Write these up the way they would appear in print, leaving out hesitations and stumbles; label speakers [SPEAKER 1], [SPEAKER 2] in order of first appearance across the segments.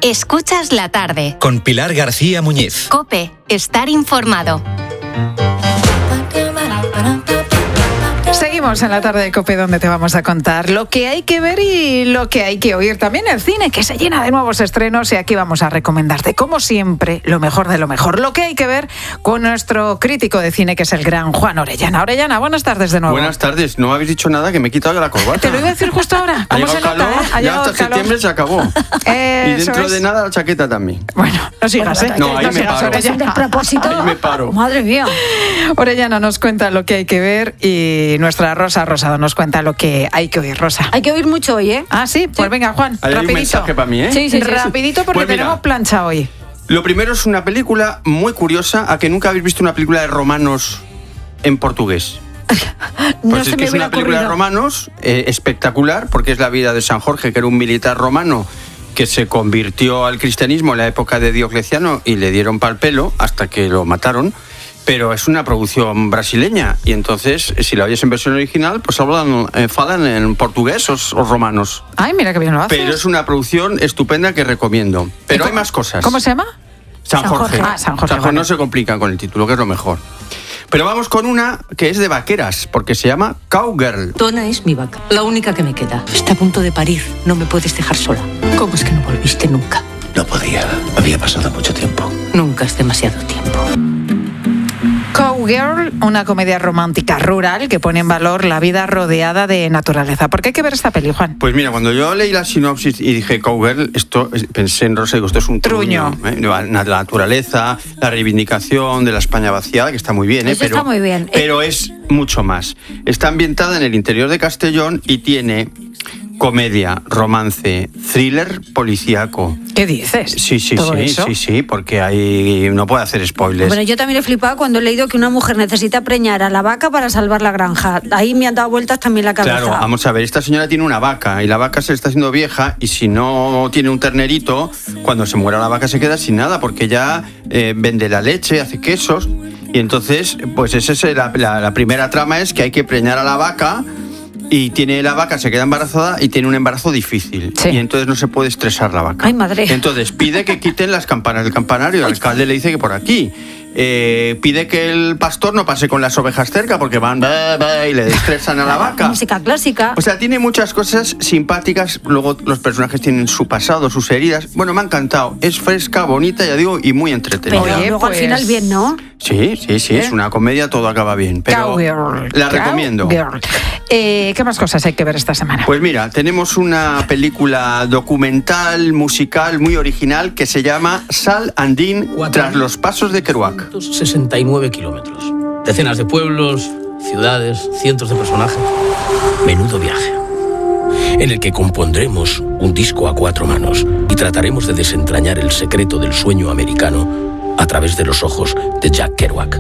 [SPEAKER 1] Escuchas la tarde.
[SPEAKER 2] Con Pilar García Muñiz.
[SPEAKER 1] COPE. Estar informado.
[SPEAKER 3] Seguimos en la tarde de COPE, donde te vamos a contar lo que hay que ver y lo que hay que oír. También el cine, que se llena de nuevos estrenos, y aquí vamos a recomendarte, como siempre, lo mejor de lo mejor. Lo que hay que ver con nuestro crítico de cine, que es el gran Juan Orellana. Orellana, buenas tardes de nuevo.
[SPEAKER 4] Buenas tardes. No habéis dicho nada, que me he quitado ya la corbata.
[SPEAKER 3] Te lo iba a decir justo ahora.
[SPEAKER 4] Ha
[SPEAKER 3] ¿Cómo
[SPEAKER 4] llegado
[SPEAKER 3] se nota,
[SPEAKER 4] calor,
[SPEAKER 3] Ha
[SPEAKER 4] ya
[SPEAKER 3] llegado
[SPEAKER 4] hasta septiembre se acabó. Y dentro de nada la chaqueta también.
[SPEAKER 3] Bueno, no sigas, ¿eh?
[SPEAKER 4] No, ahí me paro.
[SPEAKER 3] Orellana.
[SPEAKER 5] Un despropósito.
[SPEAKER 4] Ahí me paro.
[SPEAKER 5] Madre mía.
[SPEAKER 3] Orellana nos cuenta lo que hay que ver y nuestra Rosa Rosado nos cuenta lo que hay que oír. Rosa.
[SPEAKER 5] Hay que oír mucho hoy, ¿eh?
[SPEAKER 3] Ah, sí, pues venga, Juan,
[SPEAKER 4] Hay un
[SPEAKER 3] rapidito.
[SPEAKER 4] mensaje para mí, ¿eh?
[SPEAKER 5] Sí.
[SPEAKER 3] Rapidito, porque
[SPEAKER 4] Pues mira,
[SPEAKER 3] tenemos plancha hoy.
[SPEAKER 4] Lo primero es una película muy curiosa. ¿A que nunca habéis visto una película de romanos en portugués?
[SPEAKER 5] No
[SPEAKER 4] Pues
[SPEAKER 5] se
[SPEAKER 4] es que
[SPEAKER 5] me
[SPEAKER 4] es
[SPEAKER 5] hubiera
[SPEAKER 4] una película de
[SPEAKER 5] ocurrido.
[SPEAKER 4] romanos espectacular, porque es la vida de San Jorge, que era un militar romano que se convirtió al cristianismo en la época de Diocleciano y le dieron pal pelo hasta que lo mataron. Pero es una producción brasileña, y entonces, si la oyes en versión original, pues falan en portugués os romanos.
[SPEAKER 3] Ay, mira qué bien lo haces.
[SPEAKER 4] Pero es una producción estupenda que recomiendo. Pero hay más cosas.
[SPEAKER 3] ¿Cómo se llama?
[SPEAKER 4] San Jorge.
[SPEAKER 3] Ah, San Jorge, vale.
[SPEAKER 4] No se complican con el título, que es lo mejor. Pero vamos con una que es de vaqueras, porque se llama Cowgirl.
[SPEAKER 6] Donna es mi vaca, la única que me queda. Está a punto de parir, no me puedes dejar sola. ¿Cómo es que no volviste nunca?
[SPEAKER 2] No podía. Había pasado mucho tiempo.
[SPEAKER 6] Nunca es demasiado tiempo.
[SPEAKER 3] Cowgirl, una comedia romántica rural que pone en valor la vida rodeada de naturaleza. ¿Por qué hay que ver esta peli, Juan?
[SPEAKER 4] Pues mira, cuando yo leí la sinopsis y dije Cowgirl, pensé en Rosa y digo, esto es un truño. La naturaleza, la reivindicación de la España vaciada, que está muy bien,
[SPEAKER 5] Eso está muy bien.
[SPEAKER 4] Pero es mucho más. Está ambientada en el interior de Castellón y tiene comedia, romance, thriller, policíaco.
[SPEAKER 3] ¿Qué dices? ¿Todo eso?
[SPEAKER 4] Sí, porque ahí no puedo hacer spoilers.
[SPEAKER 5] Bueno, yo también he flipado cuando he leído que una mujer necesita preñar a la vaca para salvar la granja. Ahí me han dado vueltas también la cabeza.
[SPEAKER 4] Claro, vamos a ver, esta señora tiene una vaca y la vaca se le está haciendo vieja, y si no tiene un ternerito, cuando se muera la vaca se queda sin nada, porque ya vende la leche, hace quesos, y entonces, pues esa es la primera trama, es que hay que preñar a la vaca. Y la vaca se queda embarazada y tiene un embarazo difícil.
[SPEAKER 3] Sí.
[SPEAKER 4] Y entonces no se puede estresar la vaca.
[SPEAKER 5] Ay, madre.
[SPEAKER 4] Entonces pide que quiten las campanas del campanario. El alcalde le dice que por aquí. Pide que el pastor no pase con las ovejas cerca porque van y le estresan a la vaca.
[SPEAKER 5] Música clásica.
[SPEAKER 4] O sea, tiene muchas cosas simpáticas. Luego los personajes tienen su pasado, sus heridas. Bueno, me ha encantado. Es fresca, bonita, ya digo, y muy entretenida.
[SPEAKER 5] Pero
[SPEAKER 3] Oye,
[SPEAKER 5] luego
[SPEAKER 3] pues,
[SPEAKER 5] al final bien, ¿no?
[SPEAKER 4] Sí, es una comedia, todo acaba bien. Pero
[SPEAKER 3] Cowgirl.
[SPEAKER 4] la recomiendo.
[SPEAKER 3] Cowgirl. ¿Qué más cosas hay que ver esta semana?
[SPEAKER 4] Pues mira, tenemos una película documental, musical, muy original, que se llama Sal Andín tras los pasos de Kerouac.
[SPEAKER 7] 69 kilómetros. Decenas de pueblos, ciudades, cientos de personajes. Menudo viaje. En el que compondremos un disco a 4 manos y trataremos de desentrañar el secreto del sueño americano a través de los ojos de Jack Kerouac.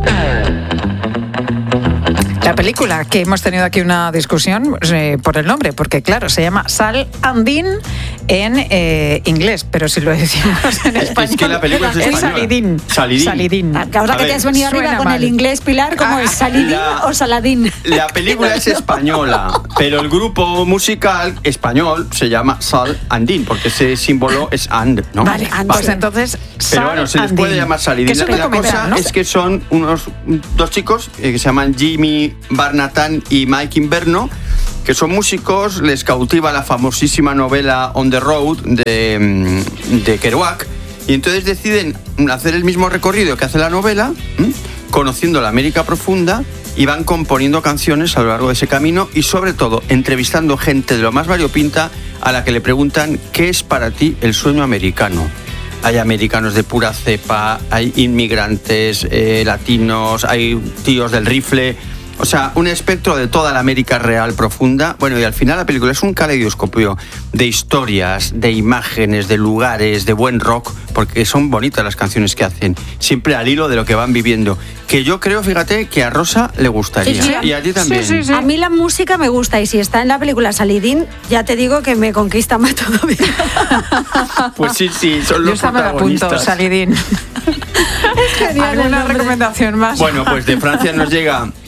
[SPEAKER 3] La película, que hemos tenido aquí una discusión por el nombre, porque claro, se llama Sal Andín en inglés, pero si lo decimos en español,
[SPEAKER 4] Es que la película es española.
[SPEAKER 3] Salidín.
[SPEAKER 4] Salidín.
[SPEAKER 5] Ahora
[SPEAKER 4] A
[SPEAKER 5] que
[SPEAKER 4] ver,
[SPEAKER 5] te has venido
[SPEAKER 3] suena
[SPEAKER 5] arriba con
[SPEAKER 3] mal.
[SPEAKER 5] el inglés, Pilar, ¿cómo es? ¿Salidín o Saladín?
[SPEAKER 4] La película es española, pero el grupo musical español se llama Sal Andín, porque ese símbolo es and, ¿no?
[SPEAKER 3] Vale, pues entonces
[SPEAKER 4] Pero bueno, se les puede llamar Salidín.
[SPEAKER 3] Que es un
[SPEAKER 4] La cosa
[SPEAKER 3] documental, ¿no?
[SPEAKER 4] es que son dos chicos que se llaman Jimmy Barnatán y Mike Inverno, que son músicos. Les cautiva la famosísima novela On the Road de Kerouac, y entonces deciden hacer el mismo recorrido que hace la novela, conociendo la América profunda, y van componiendo canciones a lo largo de ese camino, y sobre todo entrevistando gente de lo más variopinta a la que le preguntan ¿qué es para ti el sueño americano? Hay americanos de pura cepa, hay inmigrantes, latinos, hay tíos del rifle. O sea, un espectro de toda la América real profunda. Bueno, y al final la película es un caleidoscopio de historias, de imágenes, de lugares, de buen rock, porque son bonitas las canciones que hacen, siempre al hilo de lo que van viviendo. Que yo creo, fíjate, que a Rosa le gustaría.
[SPEAKER 5] Sí.
[SPEAKER 4] Y a ti también.
[SPEAKER 3] Sí.
[SPEAKER 5] A mí la música me gusta, y si está en la película Salidín, ya te digo que me conquista más todavía.
[SPEAKER 4] Pues sí, son
[SPEAKER 3] Yo
[SPEAKER 4] los
[SPEAKER 3] esta me la apunto,
[SPEAKER 4] protagonistas.
[SPEAKER 3] Salidín.
[SPEAKER 5] Genial el
[SPEAKER 3] ¿Alguna
[SPEAKER 5] nombre.
[SPEAKER 3] recomendación más?
[SPEAKER 4] Bueno, pues de Francia nos llega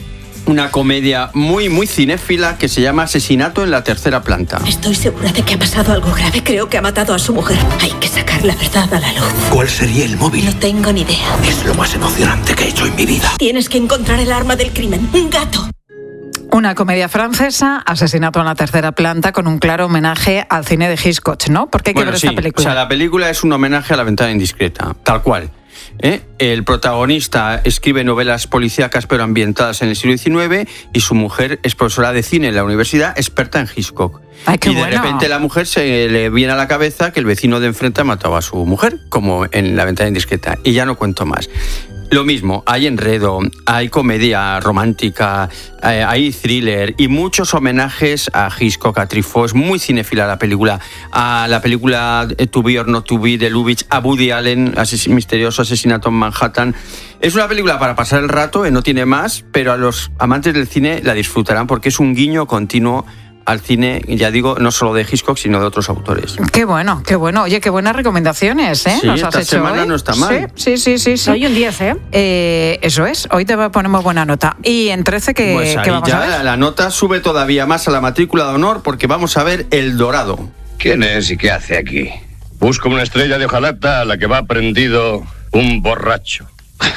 [SPEAKER 4] una comedia muy, muy cinéfila que se llama Asesinato en la tercera planta.
[SPEAKER 8] Estoy segura de que ha pasado algo grave. Creo que ha matado a su mujer. Hay que sacar la verdad a la luz.
[SPEAKER 2] ¿Cuál sería el móvil?
[SPEAKER 8] No tengo ni idea.
[SPEAKER 2] Es lo más emocionante que he hecho en mi vida.
[SPEAKER 8] Tienes que encontrar el arma del crimen. Un gato.
[SPEAKER 3] Una comedia francesa, Asesinato en la tercera planta, con un claro homenaje al cine de Hitchcock, ¿no? ¿Por qué hay que ver esta película?
[SPEAKER 4] O sea, la película es un homenaje a La ventana indiscreta, tal cual. El protagonista escribe novelas policíacas pero ambientadas en el siglo XIX y su mujer es profesora de cine en la universidad, experta en Hitchcock.
[SPEAKER 3] Ay, qué
[SPEAKER 4] y de
[SPEAKER 3] bueno.
[SPEAKER 4] repente la mujer se le viene a la cabeza que el vecino de enfrente ha matado a su mujer, como en La ventana indiscreta, y ya no cuento más. Lo mismo, hay enredo, hay comedia romántica, hay thriller y muchos homenajes a Hitchcock, a Truffaut. Es muy cinéfila la película. A la película To Be or Not To Be de Lubitsch, a Woody Allen, misterioso asesinato en Manhattan. Es una película para pasar el rato, no tiene más, pero a los amantes del cine la disfrutarán porque es un guiño continuo al cine, ya digo, no solo de Hitchcock, sino de otros autores.
[SPEAKER 3] Qué bueno, qué bueno. Oye, qué buenas recomendaciones, ¿eh?
[SPEAKER 4] Sí,
[SPEAKER 3] Nos has
[SPEAKER 4] esta
[SPEAKER 3] hecho
[SPEAKER 4] semana
[SPEAKER 3] hoy.
[SPEAKER 4] no está mal.
[SPEAKER 3] Sí.
[SPEAKER 5] Hoy un 10, ¿eh?
[SPEAKER 3] Eso es, hoy te ponemos buena nota. Y en 13, ¿qué,
[SPEAKER 4] Pues ahí
[SPEAKER 3] ¿qué vamos a ver?
[SPEAKER 4] ya la nota sube todavía más a la matrícula de honor porque vamos a ver El Dorado.
[SPEAKER 9] ¿Quién es y qué hace aquí? Busco una estrella de hojalata a la que va prendido un borracho.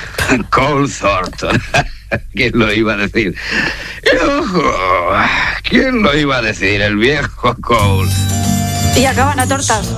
[SPEAKER 10] Cole Thornton. ¿Quién lo iba a decir? ¡Ojo! ¿Quién lo iba a decir? El viejo Cole.
[SPEAKER 5] Y acaban a tortas.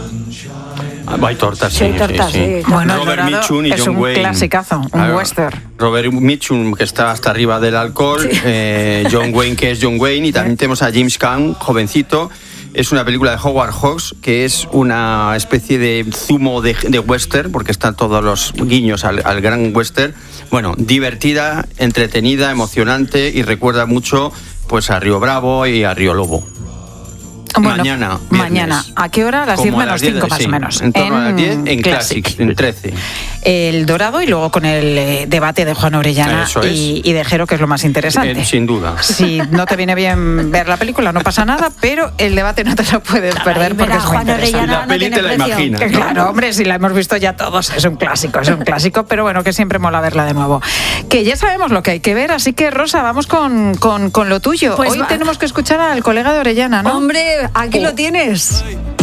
[SPEAKER 4] Hay tortas,
[SPEAKER 5] Sí, tortas, sí.
[SPEAKER 3] Bueno, El
[SPEAKER 4] Robert
[SPEAKER 3] Dorado
[SPEAKER 4] Mitchum y
[SPEAKER 3] es
[SPEAKER 4] John
[SPEAKER 3] un
[SPEAKER 4] Wayne.
[SPEAKER 3] clasicazo, un
[SPEAKER 4] Claro.
[SPEAKER 3] western.
[SPEAKER 4] Robert Mitchum, que está hasta arriba del alcohol, John Wayne, que es John Wayne, y también tenemos a James Caan, jovencito. Es una película de Howard Hawks, que es una especie de zumo de western, porque están todos los guiños al gran western. Bueno, divertida, entretenida, emocionante, y recuerda mucho pues a Río Bravo y a Río Lobo.
[SPEAKER 3] Bueno,
[SPEAKER 4] Mañana.
[SPEAKER 3] Mañana. ¿A qué hora? A las 10
[SPEAKER 4] Como a
[SPEAKER 3] menos
[SPEAKER 4] las 10,
[SPEAKER 3] 5 más
[SPEAKER 4] sí,
[SPEAKER 3] o menos.
[SPEAKER 4] En torno a las 10 en Classics, en 13.
[SPEAKER 3] El Dorado y luego con el debate de Juan Orellana
[SPEAKER 4] Eso es.
[SPEAKER 3] y de Jero, que es lo más interesante.
[SPEAKER 4] Sin duda.
[SPEAKER 3] Si no te viene bien ver la película, no pasa nada, pero el debate no te lo puedes perder porque es muy
[SPEAKER 5] Juan
[SPEAKER 3] interesante.
[SPEAKER 5] Orellana
[SPEAKER 4] La peli
[SPEAKER 5] no
[SPEAKER 4] te la
[SPEAKER 5] tiene precio.
[SPEAKER 4] imaginas.
[SPEAKER 3] Que claro, hombre, si la hemos visto ya todos, es un clásico, pero bueno, que siempre mola verla de nuevo. Que ya sabemos lo que hay que ver, así que Rosa, vamos con lo tuyo.
[SPEAKER 5] Pues
[SPEAKER 3] Hoy
[SPEAKER 5] va.
[SPEAKER 3] tenemos que escuchar al colega de Orellana, ¿no?
[SPEAKER 5] Hombre, aquí lo tienes.